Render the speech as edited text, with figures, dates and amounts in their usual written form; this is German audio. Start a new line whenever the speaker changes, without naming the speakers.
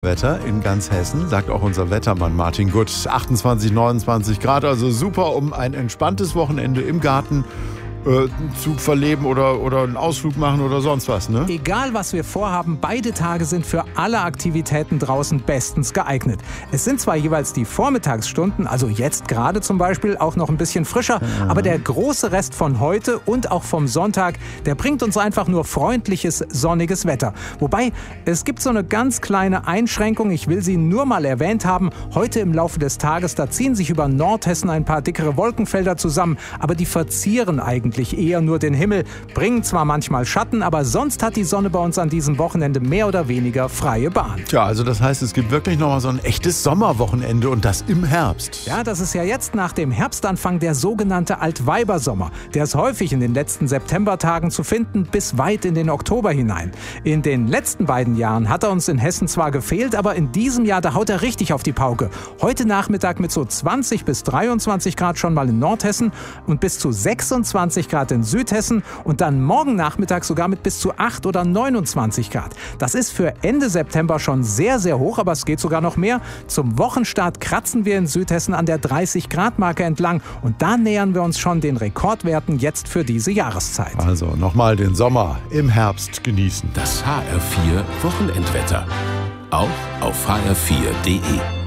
Wetter in ganz Hessen, sagt auch unser Wettermann Martin Gutt. 28, 29 Grad, also super, um ein entspanntes Wochenende im Garten zu verleben oder einen Ausflug machen oder sonst was, ne?
Egal, was wir vorhaben, beide Tage sind für alle Aktivitäten draußen bestens geeignet. Es sind zwar jeweils die Vormittagsstunden, also jetzt gerade zum Beispiel, auch noch ein bisschen frischer, aber der große Rest von heute und auch vom Sonntag, der bringt uns einfach nur freundliches, sonniges Wetter. Wobei, es gibt so eine ganz kleine Einschränkung, ich will sie nur mal erwähnt haben. Heute im Laufe des Tages, da ziehen sich über Nordhessen ein paar dickere Wolkenfelder zusammen, aber die verzieren eigentlich eher nur den Himmel, bringen zwar manchmal Schatten, aber sonst hat die Sonne bei uns an diesem Wochenende mehr oder weniger freie Bahn.
Tja, also das heißt, es gibt wirklich nochmal so ein echtes Sommerwochenende und das im Herbst.
Ja, das ist ja jetzt nach dem Herbstanfang der sogenannte Altweibersommer. Der ist häufig in den letzten Septembertagen zu finden, bis weit in den Oktober hinein. In den letzten beiden Jahren hat er uns in Hessen zwar gefehlt, aber in diesem Jahr, da haut er richtig auf die Pauke. Heute Nachmittag mit so 20 bis 23 Grad schon mal in Nordhessen und bis zu 26 Grad in Südhessen und dann morgen Nachmittag sogar mit bis zu 8 oder 29 Grad. Das ist für Ende September schon sehr, sehr hoch, aber es geht sogar noch mehr. Zum Wochenstart kratzen wir in Südhessen an der 30-Grad-Marke entlang und da nähern wir uns schon den Rekordwerten jetzt für diese Jahreszeit.
Also nochmal den Sommer im Herbst genießen.
Das HR4 Wochenendwetter. Auch auf hr4.de.